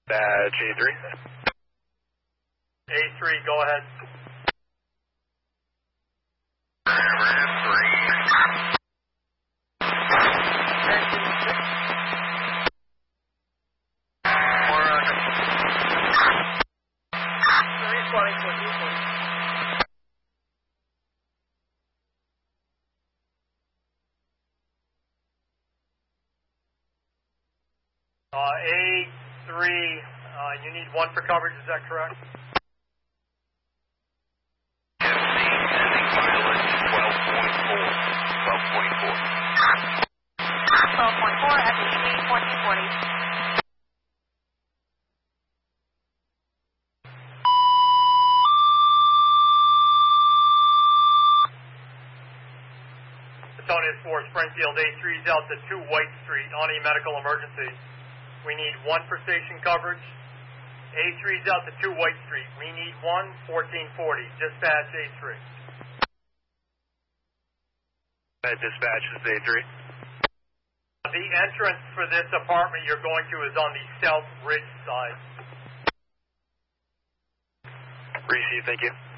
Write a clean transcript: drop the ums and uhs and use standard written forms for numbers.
Badge A3. A3, go ahead. A3, you need one for coverage, is that correct? MC, sending mileage 12.4, FEC 1440. Antonius 4, Springfield, A3's out to 2 White Street on a medical emergency. We need one for station coverage. A3's out to 2 White Street. We need 1440. Dispatch A3. Dispatch is A3. The entrance for this apartment you're going to is on the South Ridge side. Receive, thank you.